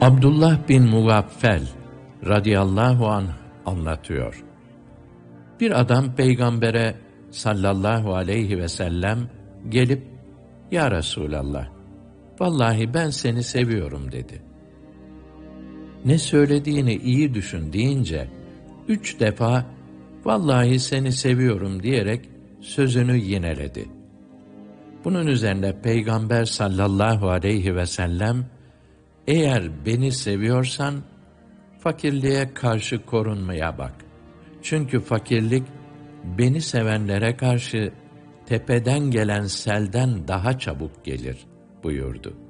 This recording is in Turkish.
Abdullah bin Mugaffel radıyallahu anh anlatıyor. Bir adam Peygamber'e sallallahu aleyhi ve sellem gelip, "Ya Resulallah, vallahi ben seni seviyorum," dedi. "Ne söylediğini iyi düşün," deyince, 3 defa, "Vallahi seni seviyorum," diyerek sözünü yineledi. Bunun üzerine Peygamber sallallahu aleyhi ve sellem, "Eğer beni seviyorsan, fakirliğe karşı korunmaya bak. Çünkü fakirlik, beni sevenlere karşı tepeden gelen selden daha çabuk gelir," buyurdu.